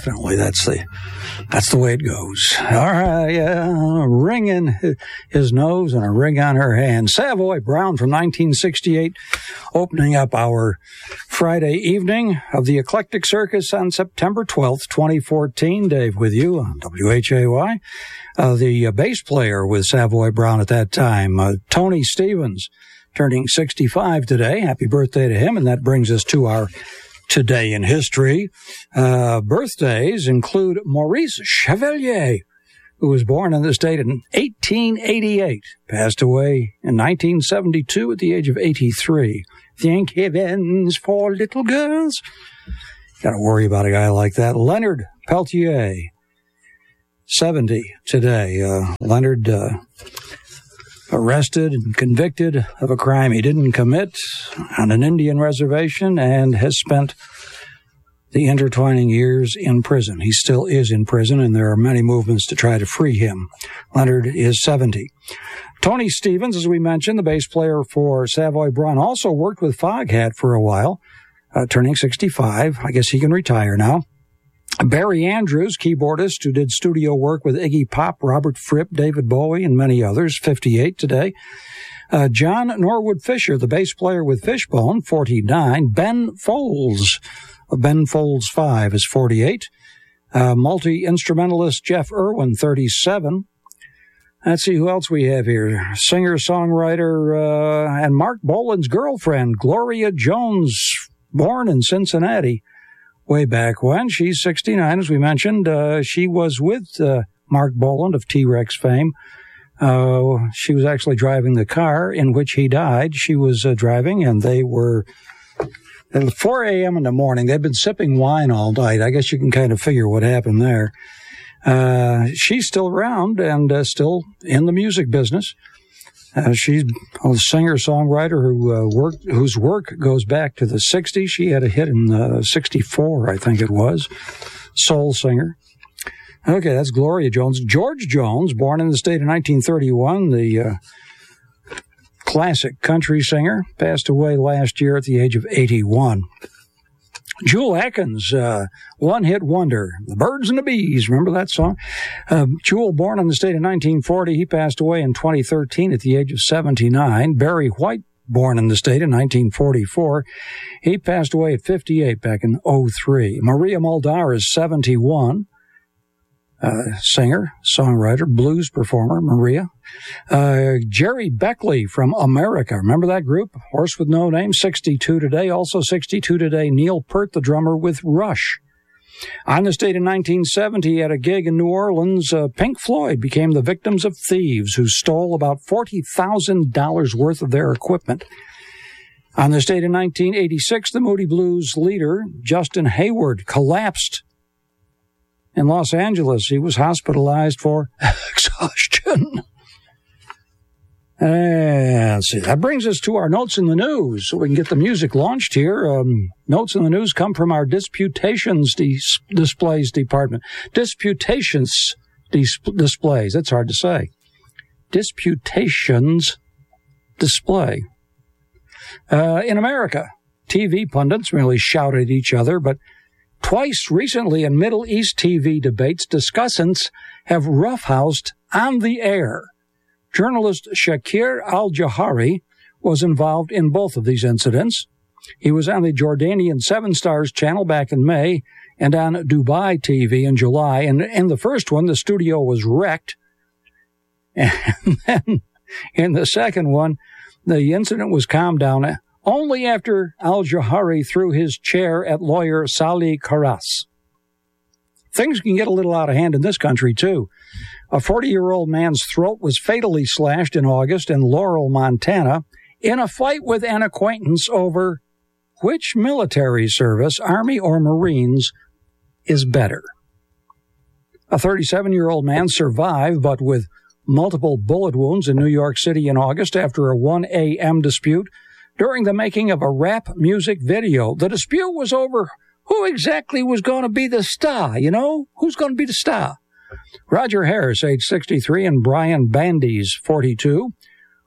definitely. That's the way it goes. All right, a ring in his nose and a ring on her hand. Savoy Brown from 1968, opening up our Friday evening of the Eclectic Circus on September 12th, 2014. Dave with you on WHAY. The bass player with Savoy Brown at that time, Tony Stevens, turning 65 today. Happy birthday to him, and that brings us to our Today in History. Birthdays include Maurice Chevalier, who was born in the state in 1888, passed away in 1972 at the age of 83. Thank heavens for little girls. Got to worry about a guy like that. Leonard Peltier, 70 today. Leonard arrested and convicted of a crime he didn't commit on an Indian reservation and has spent the intertwining years in prison. He still is in prison, and there are many movements to try to free him. Leonard is 70. Tony Stevens, as we mentioned, the bass player for Savoy Brown, also worked with Foghat for a while, turning 65. I guess he can retire now. Barry Andrews, keyboardist who did studio work with Iggy Pop, Robert Fripp, David Bowie, and many others, 58 today. John Norwood Fisher, the bass player with Fishbone, 49. Ben Folds, Ben Folds 5 is 48. Multi-instrumentalist Jeff Irwin, 37. Let's see who else we have here. Singer-songwriter and Mark Bolan's girlfriend, Gloria Jones, born in Cincinnati way back when. She's 69, as we mentioned. She was with Mark Boland of T-Rex fame. She was actually driving the car in which he died. She was driving, and they were at 4 a.m. in the morning. They'd been sipping wine all night. I guess you can kind of figure what happened there. She's still around and still in the music business. She's a singer-songwriter whose work goes back to the 60s. She had a hit in 64, I think it was. Soul singer. Okay, that's Gloria Jones. George Jones, born in the state in 1931, the classic country singer, passed away last year at the age of 81. Jewel Atkins, one-hit wonder, The Birds and the Bees, remember that song? Jewel, born in the state in 1940, he passed away in 2013 at the age of 79. Barry White, born in the state in 1944, he passed away at 58 back in 03. Maria Muldaur is 71. Singer, songwriter, blues performer, Maria. Jerry Beckley from America. Remember that group? Horse with No Name, 62 today. Also 62 today, Neil Peart, the drummer with Rush. On this date in 1970, at a gig in New Orleans, Pink Floyd became the victims of thieves who stole about $40,000 worth of their equipment. On this date in 1986, the Moody Blues leader, Justin Hayward, collapsed in Los Angeles. He was hospitalized for exhaustion. Let's see. That brings us to our notes in the news, so we can get the music launched here. Notes in the news come from our disputations displays department. Disputations displays. That's hard to say. Disputations display. In America, TV pundits merely shout at each other, but twice recently in Middle East TV debates, discussants have roughhoused on the air. Journalist Shakir al-Jahari was involved in both of these incidents. He was on the Jordanian 7 Stars channel back in May and on Dubai TV in July. And in the first one, the studio was wrecked. And then in the second one, the incident was calmed down only after al-Jahari threw his chair at lawyer Salih Karas. Things can get a little out of hand in this country, too. A 40-year-old man's throat was fatally slashed in August in Laurel, Montana, in a fight with an acquaintance over which military service, Army or Marines, is better. A 37-year-old man survived, but with multiple bullet wounds in New York City in August after a 1 a.m. dispute during the making of a rap music video. The dispute was over who exactly was going to be the star, Who's going to be the star? Roger Harris, age 63, and Brian Bandies, 42,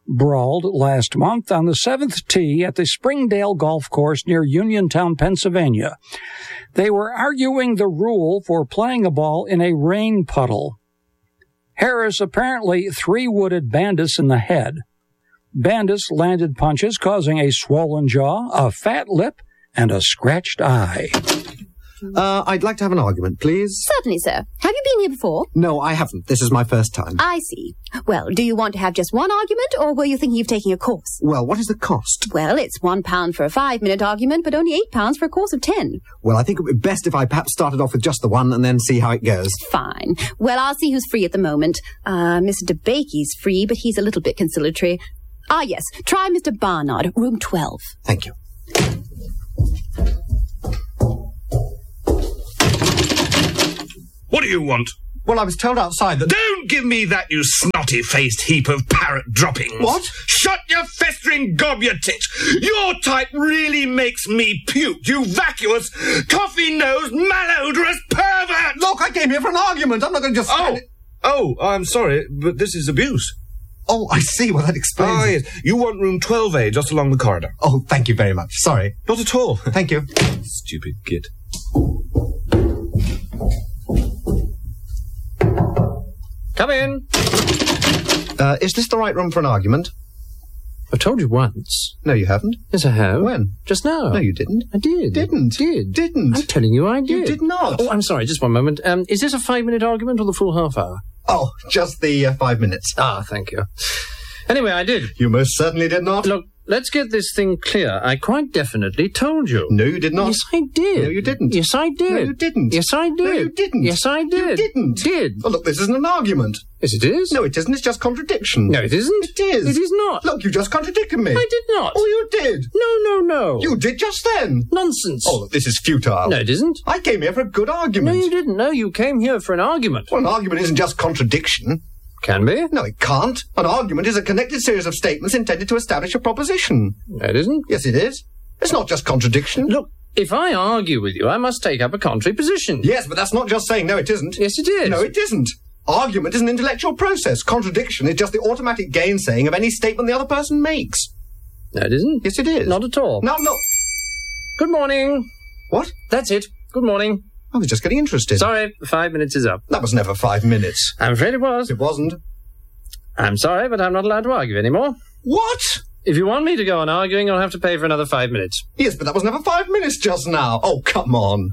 brawled last month on the 7th tee at the Springdale Golf Course near Uniontown, Pennsylvania. They were arguing the rule for playing a ball in a rain puddle. Harris apparently three-wooded Bandis in the head. Bandis landed punches causing a swollen jaw, a fat lip, and a scratched eye. I'd like to have an argument, please. Certainly, sir. Have you been here before? No, I haven't. This is my first time. I see. Well, do you want to have just one argument, or were you thinking of taking a course? Well, what is the cost? Well, it's £1 for a 5-minute argument, but only £8 for a course of 10. Well, I think it would be best if I perhaps started off with just the one and then see how it goes. Fine. Well, I'll see who's free at the moment. Mr. DeBakey's free, but he's a little bit conciliatory. Ah, yes. Try Mr. Barnard, room 12. Thank you. What do you want? Well, I was told outside that... Don't give me that, you snotty-faced heap of parrot droppings. What? Shut your festering gob, you tit. Your type really makes me puke, you vacuous, coffee-nosed, malodorous pervert! Look, I came here for an argument. I'm not going to just... I'm sorry, but this is abuse. Oh, I see. Well, that explains it. Yes. You want room 12A, just along the corridor. Oh, thank you very much. Sorry. Not at all. Thank you. Stupid git. Come in. Is this the right room for an argument? I've told you once. No, you haven't. Yes, I have. When? Just now. No, you didn't. I did. Didn't. I'm telling you I did. You did not. Oh, I'm sorry. Just one moment. Is this a 5-minute argument or the full half hour? Oh, just the 5 minutes. Ah, thank you. Anyway, I did. You most certainly did not. Look, let's get this thing clear. I quite definitely told you. No, you did not. Yes, I did. No, you didn't. Yes, I did. No, you didn't. Yes, I did. No, you didn't. Yes, I did. You didn't. Did. Oh, look, this isn't an argument. Yes, it is. No, it isn't. It's just contradiction. No, it isn't. It is. It is not. Look, you just contradicted me. I did not. Oh, you did. No. You did just then. Nonsense. Oh, look, this is futile. No, it isn't. I came here for a good argument. No, you didn't. No, you came here for an argument. Well, an argument isn't just contradiction. Can be. No, it can't. An argument is a connected series of statements intended to establish a proposition. No, it isn't. Yes, it is. It's not just contradiction. Look, if I argue with you, I must take up a contrary position. Yes, but that's not just saying no, it isn't. Yes, it is. No, it isn't. Argument is an intellectual process. Contradiction is just the automatic gainsaying of any statement the other person makes. No, it isn't. Yes, it is. Not at all. No. Good morning. What? That's it. Good morning. I was just getting interested. Sorry, 5 minutes is up. That was never 5 minutes. I'm afraid it was. It wasn't. I'm sorry, but I'm not allowed to argue anymore. What? If you want me to go on arguing, you'll have to pay for another 5 minutes. Yes, but that was never 5 minutes just now. Oh, come on.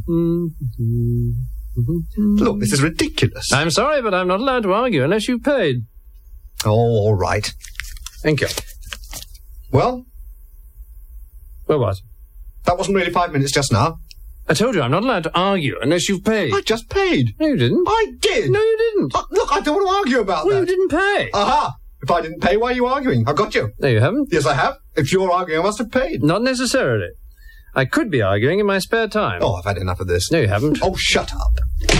Look, this is ridiculous. I'm sorry, but I'm not allowed to argue unless you've paid. Oh, all right. Thank you. Well, what? that wasn't really 5 minutes just now. I told you I'm not allowed to argue unless you've paid. I just paid. No, you didn't. I did. No, you didn't. Look, I don't want to argue about that. Well, you didn't pay. Aha! If I didn't pay, why are you arguing? I got you. No, you haven't. Yes, I have. If you're arguing, I must have paid. Not necessarily. I could be arguing in my spare time. Oh, I've had enough of this. No, you haven't. Oh, shut up.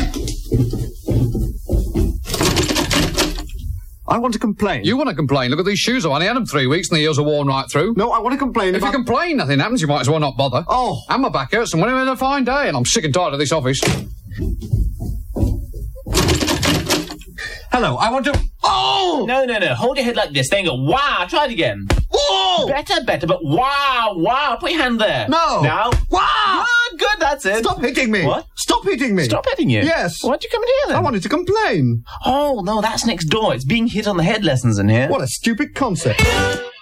I want to complain. You want to complain? Look at these shoes on. I had them 3 weeks and the heels are worn right through. No, I want to complain If you complain, nothing happens. You might as well not bother. Oh. And my back hurts and when it's a fine day and I'm sick and tired of this office. Hello, I want to... Oh! No. Hold your head like this. Then go, wow. Try it again. Whoa! Better, but wow. Put your hand there. No. Now. Wow! Good, that's it. Stop hitting me. What? Stop hitting me. Stop hitting you? Yes. Why'd you come in here then? I wanted to complain. Oh, no, that's next door. It's being hit on the head lessons in here. What a stupid concept.